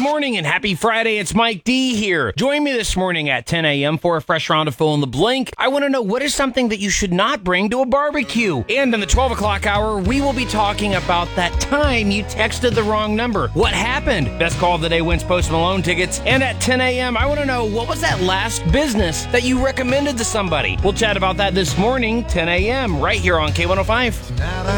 morning and happy Friday. It's Mike D here. Join me this morning at 10 a.m. for a fresh round of Fill in the Blank. I want to know, what is something that you should not bring to a barbecue? And in the 12 o'clock hour, we will be talking about that time you texted the wrong number. What happened? Best call of the day wins Post Malone tickets. And at 10 a.m., I want to know, what was that last business that you recommended to somebody? We'll chat about that this morning, 10 a.m., right here on K105.